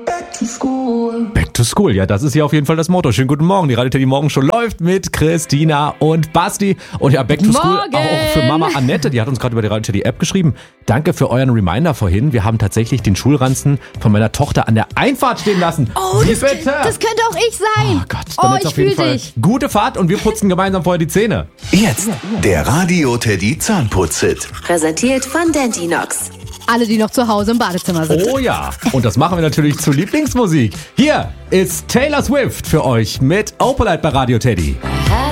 Back to school, ja, das ist ja auf jeden Fall das Motto. Schönen guten Morgen, die Radio Teddy Morgen Show läuft mit Christina und Basti. Und ja, Back to school auch für Mama Annette, die hat uns gerade über die Radio Teddy App geschrieben. Danke für euren Reminder vorhin. Wir haben tatsächlich den Schulranzen von meiner Tochter an der Einfahrt stehen lassen. Oh, das könnte auch ich sein. Oh Gott, dann jetzt auf jeden Fall gute Fahrt und wir putzen gemeinsam vorher die Zähne. Jetzt der Radio Teddy Zahnputz-Hit. Präsentiert von Dentinox. Alle, die noch zu Hause im Badezimmer sind. Oh ja, und das machen wir natürlich zur Lieblingsmusik. Hier ist Taylor Swift für euch mit Opalite bei Radio Teddy.